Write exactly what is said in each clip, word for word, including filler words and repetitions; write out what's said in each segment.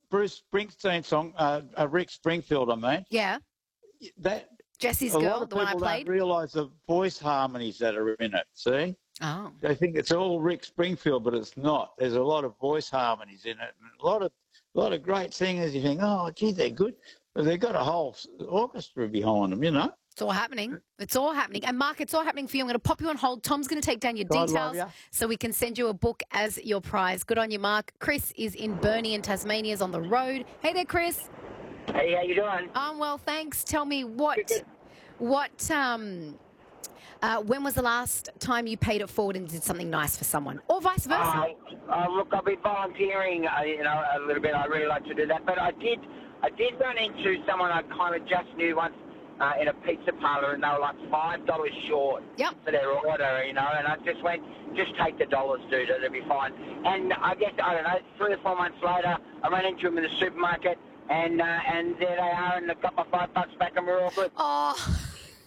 Bruce Springsteen song, uh, uh, Rick Springfield, I mean. Yeah. That Jesse's a Girl, lot of the one I people played. don't realise the voice harmonies that are in it, see? Oh. They think it's all Rick Springfield, but it's not. There's a lot of voice harmonies in it, and a lot of a lot of great singers. You think, oh, gee, they're good, but they've got a whole orchestra behind them, you know. It's all happening. It's all happening. And Mark, it's all happening for you. I'm going to pop you on hold. Tom's going to take down your God love details ya. so we can send you a book as your prize. Good on you, Mark. Chris is in Burnie in Tasmania, is on the road. Hey there, Chris. Hey, how you doing? Um, well, thanks. Tell me what, Good, good. what, um, uh, when was the last time you paid it forward and did something nice for someone, or vice versa? Uh, uh, look, I've been volunteering, uh, you know, a little bit. I really like to do that, but I did, I did run into someone I kind of just knew once uh, in a pizza parlour, and they were like five dollars short Yep. for their order, you know. And I just went, just take the dollars, dude. It'll be fine. And I guess I don't know, three or four months later, I ran into them in the supermarket, and uh, and there they are, and I got my five bucks back, and we're all good. Oh,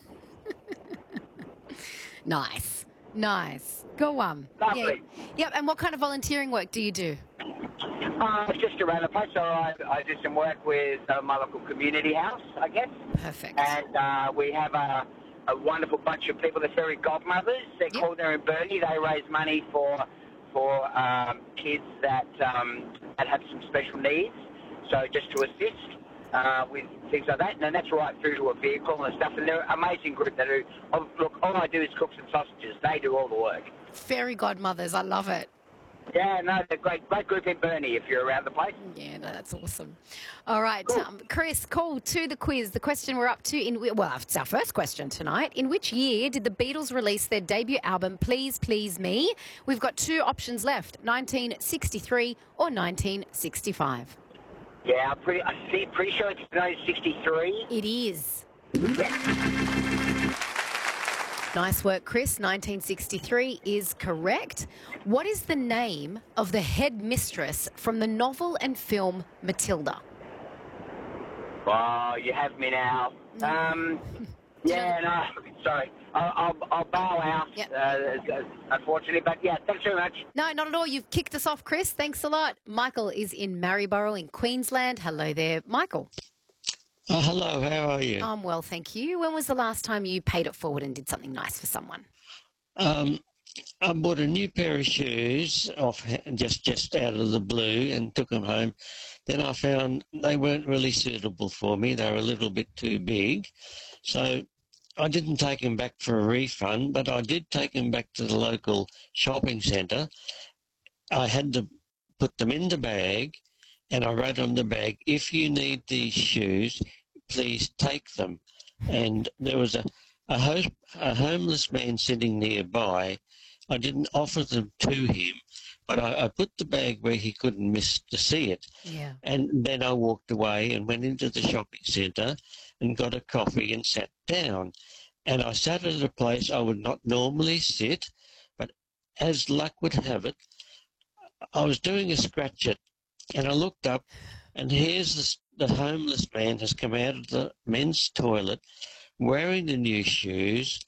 nice, nice. Go on. Lovely. Yeah. Yep. And what kind of volunteering work do you do? Uh, just around the place. So I, I do some work with uh, my local community house, I guess. Perfect. And uh, we have a, a wonderful bunch of people, the fairy godmothers. They're Yep. called there in Burnie. They raise money for for um, kids that um, that have some special needs. So just to assist uh, with things like that. And that's right through to a vehicle and stuff. And they're an amazing group that do. Oh, look, all I do is cook some sausages. They do all the work. Fairy godmothers. I love it. Yeah, no, they're a great, great group in Burnie if you're around the place. Yeah, no, that's awesome. All right, Cool. um, Chris, call to the quiz. The question we're up to in well, it's our first question tonight. In which year did the Beatles release their debut album, Please Please Me? We've got two options left: nineteen sixty-three or nineteen sixty-five. Yeah, I'm pretty, I see, pretty sure it's nineteen sixty-three. It is. Nice work, Chris. nineteen sixty-three is correct. What is the name of the head mistress from the novel and film Matilda? Oh, you have me now. Um, yeah, no, sorry. I'll, I'll, I'll bow out, Yep. uh, unfortunately. But yeah, thanks very much. No, not at all. You've kicked us off, Chris. Thanks a lot. Michael is in Maryborough in Queensland. Hello there, Michael. Oh, hello, how are you? I'm well, thank you. When was the last time you paid it forward and did something nice for someone? Um, I bought a new pair of shoes off just just out of the blue and took them home. Then I found they weren't really suitable for me. They were a little bit too big. So I didn't take them back for a refund, but I did take them back to the local shopping centre. I had to put them in the bag, and I wrote on the bag, if you need these shoes, please take them. And there was a, a, host, a homeless man sitting nearby. I didn't offer them to him, but I, I put the bag where he couldn't miss to see it. Yeah. And then I walked away and went into the shopping centre and got a coffee and sat down. And I sat at a place I would not normally sit, but as luck would have it, I was doing a scratch it, and I looked up, and here's this, the homeless man has come out of the men's toilet wearing the new shoes,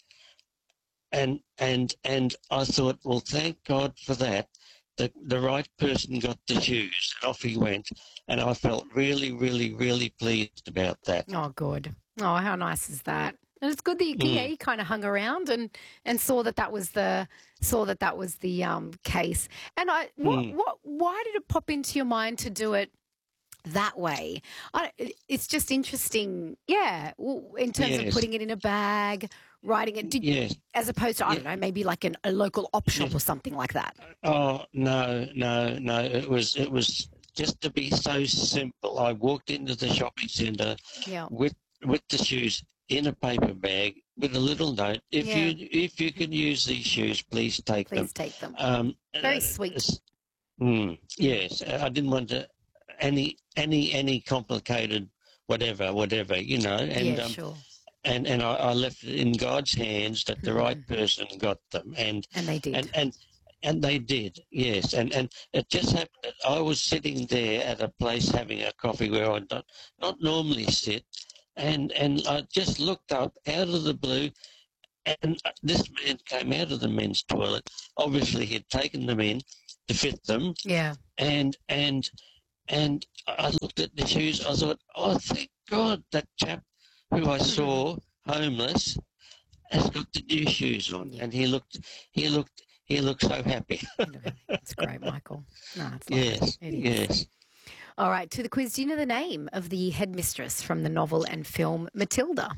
and and and I thought, well, thank God for that. The, the right person got the shoes, and off he went, and I felt really, really, really pleased about that. Oh, good. Oh, how nice is that? And it's good that you, yeah, you kind of hung around and, and saw that that was the saw that that was the um, case. And I, what, Mm. what, why did it pop into your mind to do it that way? I, it's just interesting, yeah. w- In terms of Yes. putting it in a bag, writing it, did, Yes. as opposed to I don't know, maybe like an, a local op shop Yes. or something like that. Oh no, no, no! It was it was just to be so simple. I walked into the shopping centre Yeah. with with the shoes in a paper bag with a little note. If Yeah. you if you can use these shoes, please take them. Please take them. Um, Very uh, sweet. s- mm, yes, I didn't want to any any any complicated whatever whatever you know. And yeah, um, sure. and and I, I left it in God's hands that the right person got them. And And they did. and and and they did, yes. And and it just happened that I was sitting there at a place having a coffee where I not not normally sit, and and I just looked up out of the blue, and this man came out of the men's toilet. Obviously, he'd taken them in to fit them, yeah. and and and I looked at the shoes. I thought, oh, thank God that chap who I saw homeless has got the new shoes on, Yeah. and he looked, he looked, he looked so happy. It's great, Michael. No, it's lovely. Yes, It is. yes. All right, to the quiz. Do you know the name of the headmistress from the novel and film Matilda?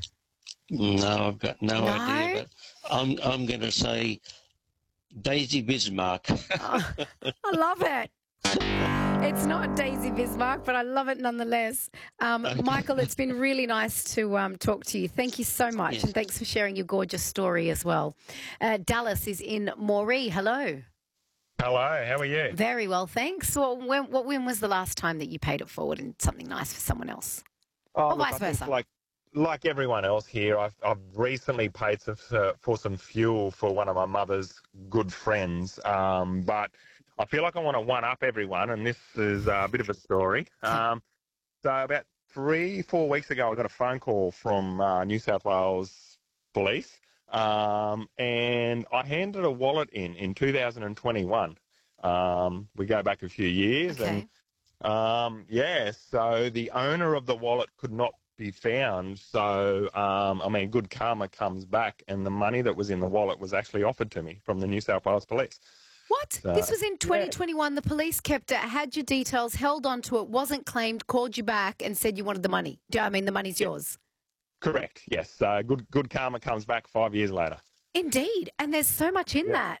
No, I've got no, No? idea, but I'm I'm going to say Daisy Bismarck. Oh, I love it. It's not Daisy Bismarck, but I love it nonetheless. Um, Okay. Michael, it's been really nice to um, talk to you. Thank you so much, Yes. and thanks for sharing your gorgeous story as well. Uh, Dallas is in Moree. Hello. Hello, how are you? Very well, thanks. Well, when, what, when was the last time that you paid it forward and something nice for someone else? Oh, Or look, vice I think versa. like like everyone else here, I've I've recently paid some, uh, for some fuel for one of my mother's good friends. Um, but I feel like I want to one up everyone, and this is a bit of a story. Um, so about three, four weeks ago, I got a phone call from uh, New South Wales Police, um, and I handed a wallet in in two thousand twenty-one. Um, we go back a few years, Okay. and um, yeah, so the owner of the wallet could not be found. So, um, I mean, good karma comes back, and the money that was in the wallet was actually offered to me from the New South Wales Police. What? So, This was in twenty twenty-one. The police kept it, had your details, held on to it, wasn't claimed, called you back and said you wanted the money. Do I mean the money's yours? Correct. Yes. So good, good karma comes back five years later. Indeed. And there's so much in Yeah. that.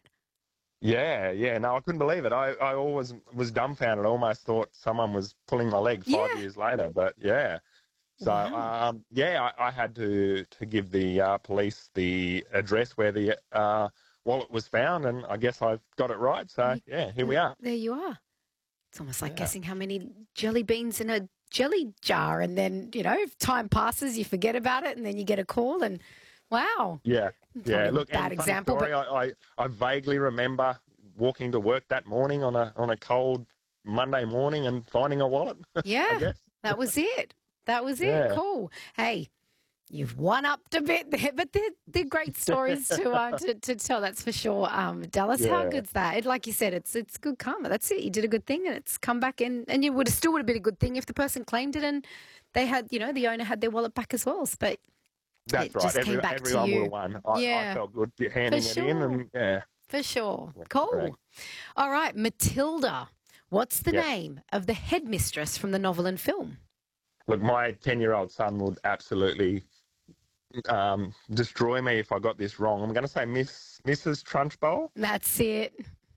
Yeah, yeah. No, I couldn't believe it. I, I always was dumbfounded. I almost thought someone was pulling my leg five Yeah. years later. But yeah. So Wow. um, yeah, I, I had to to give the uh, police the address where the uh, wallet was found, and I guess I got it right. So yeah, here we are. There you are. It's almost like Yeah. guessing how many jelly beans in a jelly jar. And then, you know, if time passes, you forget about it and then you get a call and wow. Yeah, Probably yeah. a Look, bad and funny example, story, but I, I I vaguely remember walking to work that morning on a on a cold Monday morning and finding a wallet. I yeah, guess. that was it. That was it. Yeah. Cool. Hey, you've one-upped a bit there, but they're, they're great stories to, uh, to to tell, that's for sure. Um, Dallas, how Yeah. good's that? It, like you said, it's it's good karma. That's it. You did a good thing and it's come back in, and you would have still would have been a good thing if the person claimed it and they had, you know, the owner had their wallet back as well. But That's it right. just Every, came back to everyone you. would have won. I, Yeah. I felt good handing For it in, sure. and yeah. for sure. Yeah, Cool. correct. All right, Matilda. What's the Yes. name of the headmistress from the novel and film? Look, my ten-year-old son would absolutely um, destroy me if I got this wrong. I'm going to say Miss Missus Trunchbull. That's it.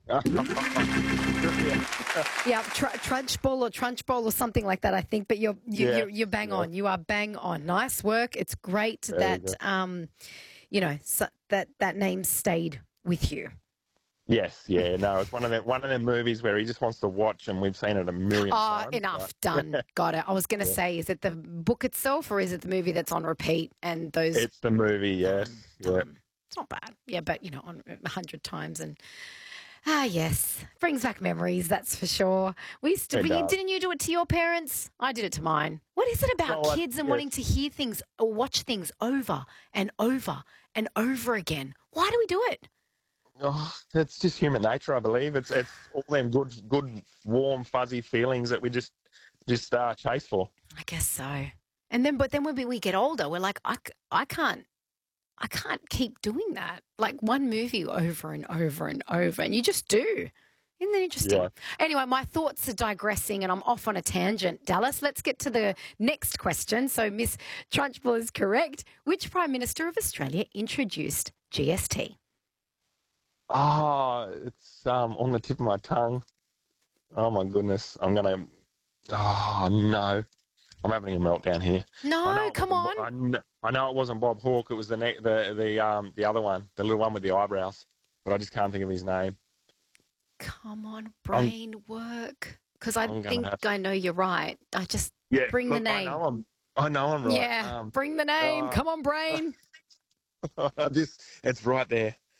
Yeah, tr- Trunchbull or Trunchbull or something like that, I think. But you're you, Yeah, you're, you're bang yeah. on. You are bang on. Nice work. It's great There you that um, you know, so, that that name stayed with you. Yes, yeah, no, it's one of them one of them movies where he just wants to watch, and we've seen it a million Oh, times. enough. Done. Got it. I was going to Yeah. say, is it the book itself or is it the movie that's on repeat and those? It's the movie, yes. Done, Yeah. done. It's not bad. Yeah, but, you know, on a hundred times and. Ah, yes. Brings back memories, that's for sure. We used to, It but you, does. didn't you do it to your parents? I did it to mine. What is it about Well, I- kids and yes. wanting to hear things or watch things over and over and over again? Why do we do it? Oh, it's just human nature, I believe. It's it's all them good, good, warm, fuzzy feelings that we just just uh, chase for. I guess so. And then, but then when we, we get older, we're like, I, c- I can't, I can't keep doing that. Like one movie over and over and over, and you just do. Isn't that interesting? Yeah. Anyway, my thoughts are digressing and I'm off on a tangent. Dallas, let's get to the next question. So Miss Trunchbull is correct. Which Prime Minister of Australia introduced G S T? Oh, it's um on the tip of my tongue. Oh my goodness, I'm gonna. Oh no, I'm having a meltdown here. I know No, it come wasn't on. Bo- I, kn- I know it wasn't Bob Hawke. It was the ne- the the um the other one, the little one with the eyebrows. But I just can't think of his name. Come on, brain work. Because I I'm gonna think have- I know you're right. I just, Yeah, Bring the look, name. I know I'm. I know I'm right. yeah, Um, bring the name. uh, Come on, brain. this it's right there.